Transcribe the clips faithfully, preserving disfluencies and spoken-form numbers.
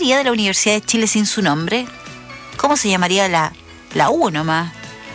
sería de la Universidad de Chile sin su nombre? ¿Cómo se llamaría la, la U nomás?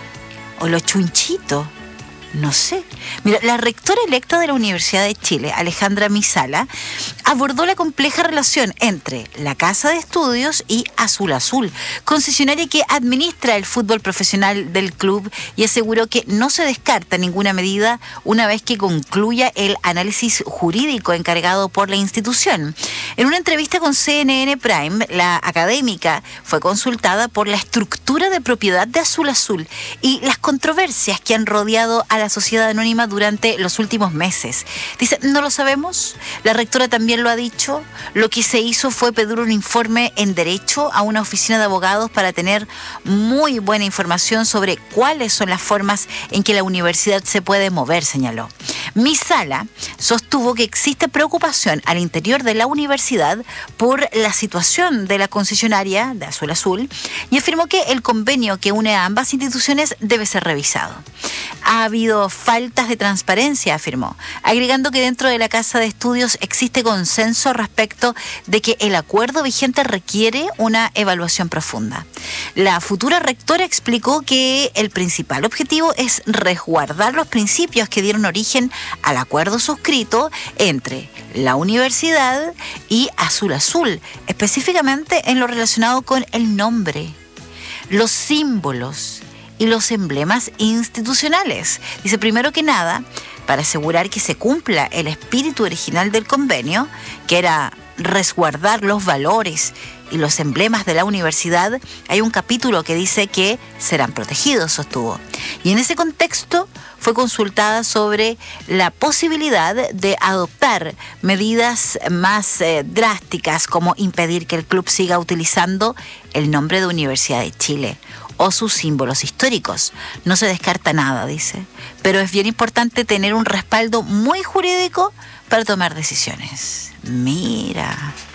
¿O los chunchitos? No sé. Mira, la rectora electa de la Universidad de Chile, Alejandra Misala, abordó la compleja relación entre la Casa de Estudios y Azul Azul, concesionaria que administra el fútbol profesional del club, y aseguró que no se descarta ninguna medida una vez que concluya el análisis jurídico encargado por la institución. En una entrevista con C N N Prime, la académica fue consultada por la estructura de propiedad de Azul Azul y las controversias que han rodeado a la sociedad anónima durante los últimos meses. Dice, no lo sabemos, la rectora también lo ha dicho, lo que se hizo fue pedir un informe en derecho a una oficina de abogados para tener muy buena información sobre cuáles son las formas en que la universidad se puede mover, señaló. Misala sostuvo que existe preocupación al interior de la universidad por la situación de la concesionaria de Azul Azul y afirmó que el convenio que une a ambas instituciones debe ser revisado. Ha habido faltas de transparencia, afirmó, agregando que dentro de la Casa de Estudios existe consenso respecto de que el acuerdo vigente requiere una evaluación profunda. La futura rectora explicó que el principal objetivo es resguardar los principios que dieron origen al acuerdo suscrito entre la universidad y Azul Azul, específicamente en lo relacionado con el nombre, los símbolos y los emblemas institucionales. Dice, primero que nada, para asegurar que se cumpla el espíritu original del convenio, que era resguardar los valores y los emblemas de la universidad, hay un capítulo que dice que serán protegidos, sostuvo. Y en ese contexto fue consultada sobre la posibilidad de adoptar medidas más eh, drásticas, como impedir que el club siga utilizando el nombre de Universidad de Chile o sus símbolos históricos. No se descarta nada, dice, pero es bien importante tener un respaldo muy jurídico para tomar decisiones. Mira,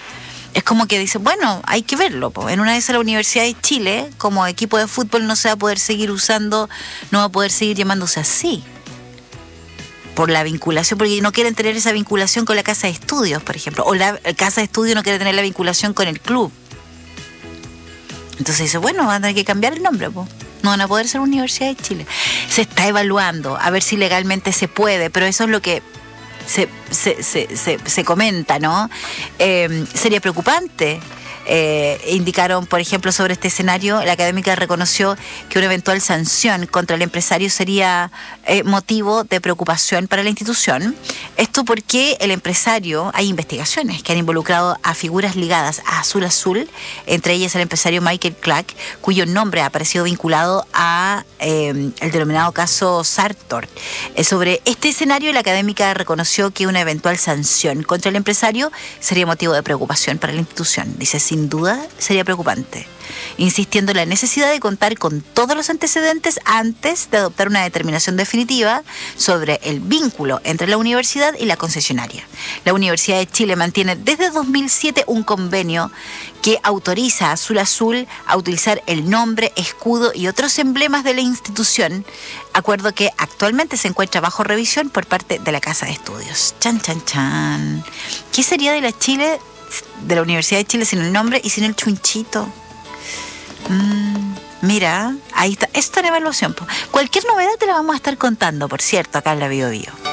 es como que dice, bueno, hay que verlo, po. En una de esas la Universidad de Chile, como equipo de fútbol, no se va a poder seguir usando, no va a poder seguir llamándose así, por la vinculación, porque no quieren tener esa vinculación con la Casa de Estudios, por ejemplo, o la Casa de Estudios no quiere tener la vinculación con el club. Entonces dice, bueno, van a tener que cambiar el nombre, po. No van a poder ser Universidad de Chile. Se está evaluando a ver si legalmente se puede, pero eso es lo que se, se, se, se, se comenta, ¿no? Eh, sería preocupante. Eh, indicaron, por ejemplo, sobre este escenario, la académica reconoció que una eventual sanción contra el empresario sería eh, motivo de preocupación para la institución. Esto porque el empresario, hay investigaciones que han involucrado a figuras ligadas a Azul Azul, entre ellas el empresario Michael Clark, cuyo nombre ha aparecido vinculado a eh, el denominado caso Sartor. Eh, sobre este escenario, la académica reconoció que una eventual sanción contra el empresario sería motivo de preocupación para la institución. Dice, sin duda sería preocupante, insistiendo en la necesidad de contar con todos los antecedentes antes de adoptar una determinación definitiva sobre el vínculo entre la universidad y la concesionaria. La Universidad de Chile mantiene desde dos mil siete un convenio que autoriza a Azul Azul a utilizar el nombre, escudo y otros emblemas de la institución, acuerdo que actualmente se encuentra bajo revisión por parte de la Casa de Estudios. Chan, chan, chan. ¿Qué sería de la Chile, de la Universidad de Chile sin el nombre y sin el chunchito? Mm, mira, ahí está, esto en evaluación. Cualquier novedad te la vamos a estar contando, por cierto, acá en la Bio Bio.